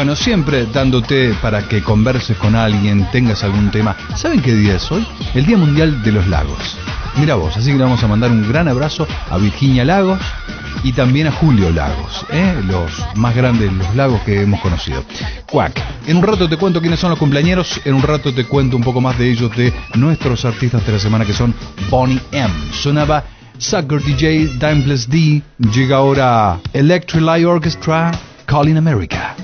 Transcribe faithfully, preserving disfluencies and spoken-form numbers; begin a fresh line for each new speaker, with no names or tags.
Bueno, siempre dándote para que converses con alguien, tengas algún tema. ¿Saben qué día es hoy? El Día Mundial de los Lagos. Mira vos, así que le vamos a mandar un gran abrazo a Virginia Lagos y también a Julio Lagos, ¿eh? Los más grandes, los lagos que hemos conocido. Cuac. En un rato te cuento quiénes son los cumpleañeros, en un rato te cuento un poco más de ellos, de nuestros artistas de la semana, que son Boney M. Sonaba Sucker D J, Timeless D. Llega ahora Electric Light Orchestra, Calling America.